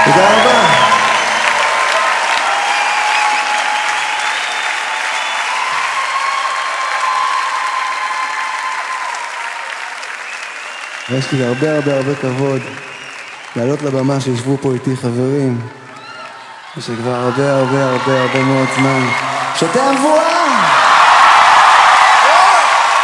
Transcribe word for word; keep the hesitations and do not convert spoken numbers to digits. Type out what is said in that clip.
תודה רבה. יש לי הרבה הרבה הרבה כבוד לעלות לבמה שישבו פה איתי חברים, ושכבר הרבה הרבה הרבה הרבה מאוד זמן שותה המבואה.